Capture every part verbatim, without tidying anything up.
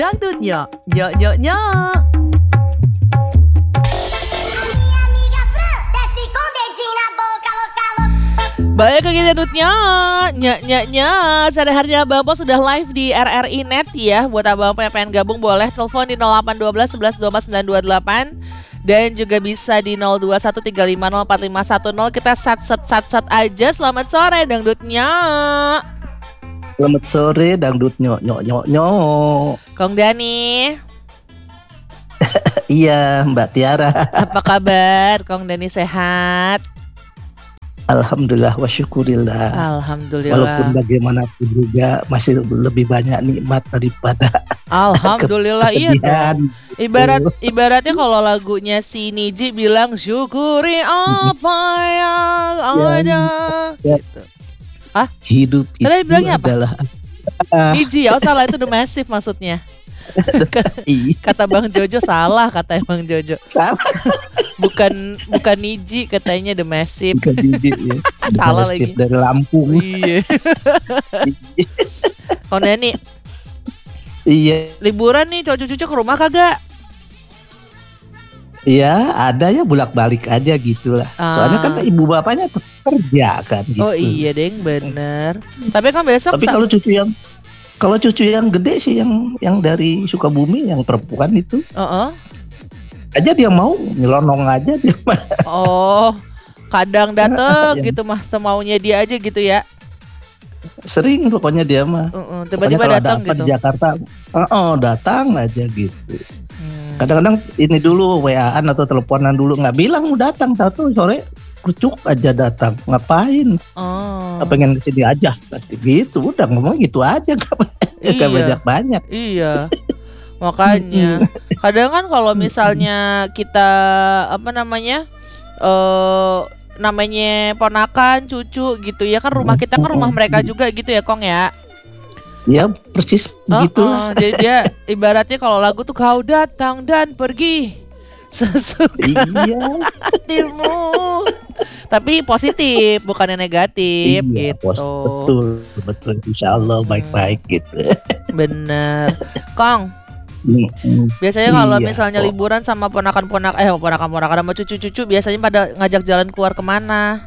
dangdutnya, nyok nyok nyok. Baik lagi dangdutnya, nyok nyok nyok. Sehari-harinya Abang Po sudah live di R R I Net ya. Buat Abang Po yang pengen gabung boleh telepon di nol delapan satu dua sebelas dua empat sembilan dua delapan. Dan juga bisa di nol dua satu tiga lima nol empat lima satu nol. Kita sat-sat-sat-sat aja. Selamat sore dangdutnya. Selamat sore dangdut nyok nyok nyok nyok. Kong Dani. Iya Mbak Tiara. Apa kabar? Kong Dani sehat? Alhamdulillah wa syukurillah. Alhamdulillah. Walaupun bagaimanapun juga masih lebih banyak nikmat daripada Alhamdulillah iya kesedihan. dong. Ibarat ibaratnya kalau lagunya si Niji bilang syukuri apa yang ada. Ya. Gitu. Ah, Hidup itu tadi bilangnya apa? adalah Niji ya, oh salah itu The Massive maksudnya. Iya. Kata Bang Jojo salah, kata Bang Jojo. Salah. Bukan bukan Niji katanya The Massive. Bukan Didi, ya. Salah Nasib lagi. dari Lampung. Iya. Kong Dani, Iya. liburan nih cucu-cucu ke rumah kagak? Iya, ada ya bolak-balik aja gitulah. Ah. Soalnya kan ibu bapaknya tetap kerja kan gitu. Oh iya deng, bener. Tapi kan besok Tapi sa- kalau cucu yang kalau cucu yang gede sih yang yang dari Sukabumi yang perempuan itu Oh, oh. aja dia mau nyelonong aja dia mah. Oh, kadang dateng Ya. gitu mas, maunya dia aja gitu ya. Sering pokoknya dia mah. Uh-uh, Pokoknya tiba-tiba kalau ada datang apa gitu. di Jakarta, oh, oh datang aja gitu. Hmm. Kadang-kadang ini dulu W A-an atau teleponan dulu nggak bilang mau datang, tahu sore kucuk aja datang. Ngapain? Oh, Nggak pengen kesini aja. Gitu, udah ngomong gitu aja nggak Iya. banyak-banyak. iya. Makanya, kadang kan kalau misalnya kita apa namanya, eh namanya ponakan, cucu gitu ya kan rumah kita kan rumah mereka juga gitu ya Kong ya. Ya persis Oh, begitu. oh, jadi dia ibaratnya kalau lagu tuh kau datang dan pergi sesuka Iya. hatimu. Tapi positif, bukannya negatif Iya, gitu. pos- betul, betul. Insya Allah Hmm. baik-baik gitu. Bener. Kong, Mm-mm. biasanya kalau Iya, misalnya kok. liburan sama ponakan-ponak eh ponakan-ponakan sama cucu-cucu biasanya pada ngajak jalan keluar kemana?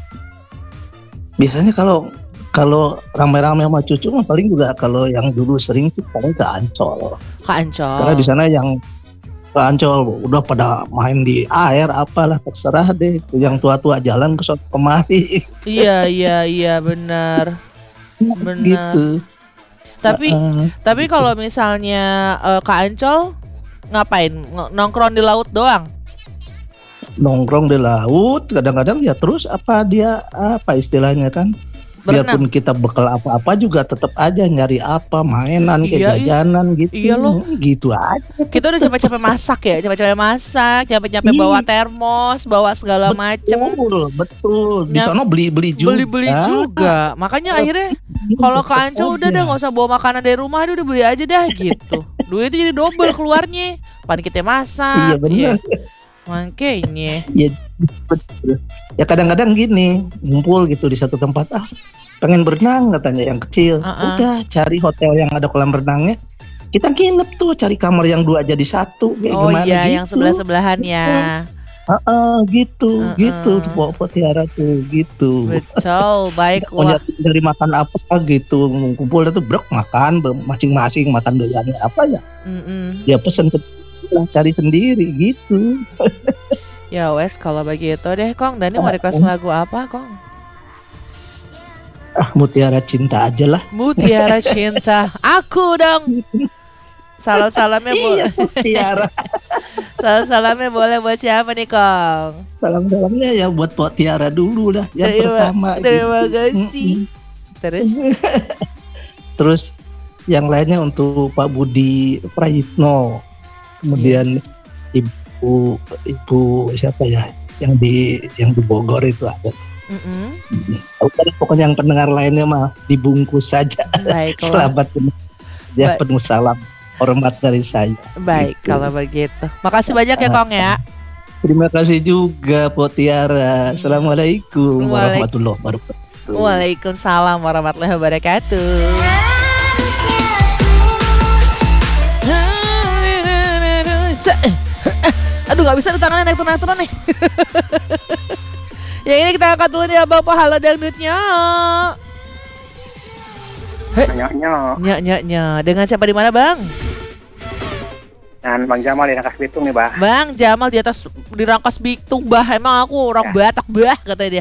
Biasanya kalau kalau ramai-ramai sama cucu mah paling juga kalau yang dulu sering sih paling ke Ancol. Ke Ancol. Karena di sana yang ke Ancol udah pada main di air apalah terserah deh. Yang tua-tua jalan ke sono kemari. Iya iya iya benar. Benar. Gitu. Tapi Heeh. tapi kalau misalnya eh, ke Ancol ngapain? Ng- Nongkrong di laut doang? Nongkrong di laut kadang-kadang ya terus apa dia apa istilahnya kan? Berenang. Biarpun kita bekal apa-apa juga tetap aja nyari apa mainan kayak Iya, iya. jajanan gitu. Iya loh. Gitu aja. Kita udah capek-capek masak ya, capek-capek masak, capek-capek Ih. bawa termos, bawa segala macem. Betul, betul. Di Nyam- sana beli-beli juga. Beli-beli juga. Makanya akhirnya kalau ke Ancol udah deh nggak usah bawa makanan dari rumah, udah beli aja dah gitu. Duitnya jadi double keluarnya. Pan kita masak. Iya benar. Makanya. Ya, betul. Ya kadang-kadang gini, ngumpul gitu di satu tempat, ah pengen berenang katanya yang kecil. Uh-uh. Udah cari hotel yang ada kolam renangnya. Kita nginep tuh, cari kamar yang dua jadi satu. Kayak Oh gimana iya, gitu. yang sebelah-sebelahan ya. Heeh, gitu, Uh-uh. gitu tuh Pok Tiara tuh, gitu. Betul, baik. Pokoknya Wah, dari makan apa gitu, kumpul itu brek makan be- masing-masing makan doyannya apa ya. mm-mm. Dia pesen sendiri, lah, cari sendiri gitu. Ya wes kalau begitu deh Kong. Dani mau request lagu apa Kong? Ah, Mutiara Cinta aja lah. Mutiara Cinta. Aku dong. Salam-salamnya boleh. Iya, Tiara. Salam-salamnya boleh buat siapa nih Kong? Salam-salamnya ya buat Pok Tiara dulu lah yang Terima, pertama. terima gitu. kasih. Terus Terus yang lainnya untuk Pak Budi Prayitno. Kemudian Ibu Ibu siapa ya? Yang di yang di Bogor itu ada. mm-mm. Pokoknya yang pendengar lainnya mah dibungkus saja. Baiklah. Selamat ya Baik. penuh salam hormat dari saya. Baik Gitu. kalau begitu. Makasih banyak ya Kong ya. Terima kasih juga Pok Tiara. Assalamualaikum Waalaikum- warahmatullahi wabarakatuh. Waalaikumsalam warahmatullahi wabarakatuh. Aduh nggak bisa tuh tangannya naik turun naik turun nih. Yang ini kita angkat dulu nih Abang Po. Halo dangdutnya. Nyoknya Nya nya nya. Dengan siapa di mana Bang? dan Bang Jamal di Rangkas Bitung nih, Bah. Bang Jamal di atas di Rangkas Bitung bah. Emang aku orang Ya. Batak bah katanya dia.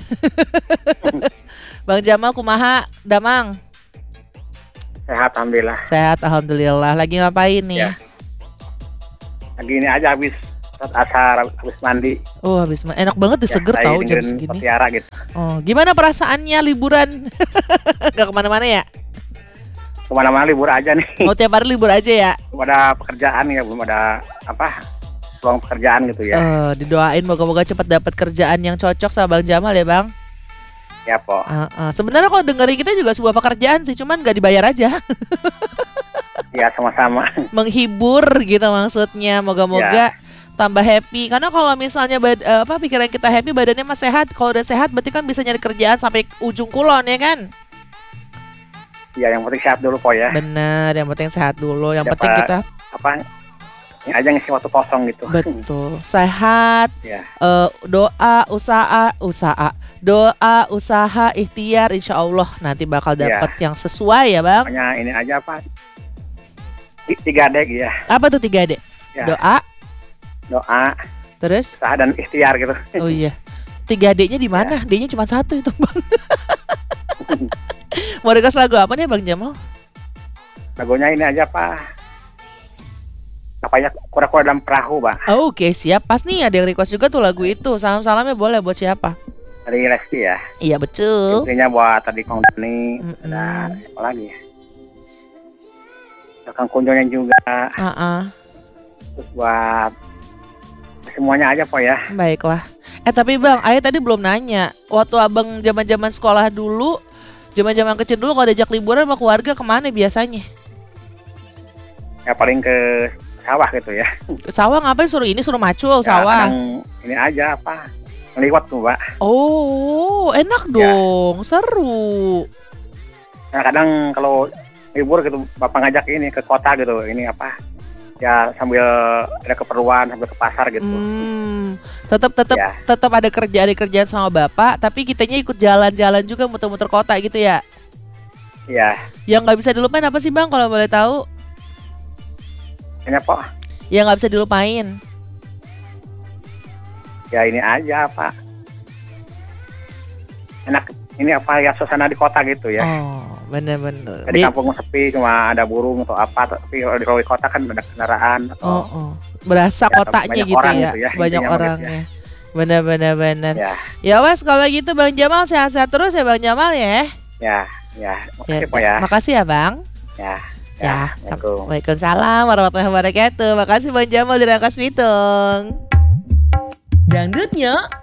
Bang Jamal kumaha damang? Sehat alhamdulillah. Sehat alhamdulillah. Lagi ngapain nih? Ya. Lagi ini aja habis saat asar habis mandi. Oh habis ma- enak banget deh Ya, seger lagi tahu jam dengerin segini. Mutiara gitu. Oh gimana perasaannya liburan? Gak kemana-mana ya? Kemana-mana libur aja nih. Mau tiap hari libur aja ya? Belum ada pekerjaan ya, belum ada apa peluang pekerjaan gitu ya. Eh, didoain moga-moga cepat dapat kerjaan yang cocok sama Bang Jamal ya Bang. Ya, Po. Uh, uh. Sebenarnya kalau dengerin kita juga sebuah pekerjaan sih, cuman nggak dibayar aja. Ya, sama-sama. Menghibur gitu maksudnya. Moga-moga tambah happy. Karena kalau misalnya bad, eh, apa pikiran kita happy, badannya mah sehat. Kalau udah sehat, berarti kan bisa nyari kerjaan sampai ujung kulon ya kan? Ya, yang penting sehat dulu, Po ya. Bener, yang penting sehat dulu. Yang Ya, penting Pak. kita Apa ini aja ngisi waktu kosong gitu. betul sehat. Ya. eh, doa, usaha, usaha, doa, usaha, ikhtiar, insya Allah nanti bakal Ya. dapet yang sesuai ya Bang. Pokoknya ini aja apa? Ti- Tiga dek ya. Apa tuh tiga D? Ya. Doa, Doa, terus, usaha dan ikhtiar gitu. oh iya, tiga D-nya di mana? D-nya cuma satu itu Bang. Mau request lagu apa nih Bang Jamal? Lagunya ini aja, Pak. Apa ya? Kura-kura dalam perahu, Pak. Oh, Oke siap, pas nih ada yang request juga tuh lagu itu. Salam-salamnya boleh buat siapa? Dari Resti ya. Iya betul. Intinya buat tadi Kong Dani, Mm-mm. ada apa lagi ya? Kang Kunjongnya juga, Ah, terus buat semuanya aja, Po ya. baiklah. Eh tapi Bang, Ayah tadi belum nanya. Waktu Abang zaman-zaman sekolah dulu, zaman-zaman kecil dulu kalau diajak liburan sama keluarga kemana biasanya? Ya paling ke sawah gitu ya. Sawah ngapain suruh ini suruh macul Ya, sawah? kadang ini aja apa? Ngeliwat tuh, Pak. Oh, enak Ya. dong, seru. Nah, kadang kalau libur gitu Bapak ngajak ini ke kota gitu. Ini apa? Ya sambil ada keperluan sambil ke pasar gitu. Hmm, tetap tetap Ya. tetap ada kerjaan ada kerjaan sama bapak, tapi kitanya ikut jalan-jalan juga muter-muter kota gitu ya. Iya. Yang nggak bisa dilupain apa sih Bang kalau boleh tahu? Ini, Po. Yang nggak bisa dilupain. Ya ini aja, Pak. Enak ini apa ya suasana di kota gitu ya. Oh, bener-bener. Di Di- kampung sepi cuma ada burung atau apa, tapi kalau di, kalau di kota kan ada kendaraan atau Oh, oh. Berasa Ya, kotanya banyak gitu orang ya, gitu ya, banyak intinya orangnya. Bener-bener bener. ya, Ya wes kalau gitu Bang Jamal sehat-sehat terus ya Bang Jamal ya. ya, ya. Ya, Makasih, Po ya. makasih ya Bang. Ya, Ya, Assalamualaikum. Waalaikumsalam warahmatullahi wabarakatuh. Makasih Bang Jamal di Rangkas Bitung. Dangdutnya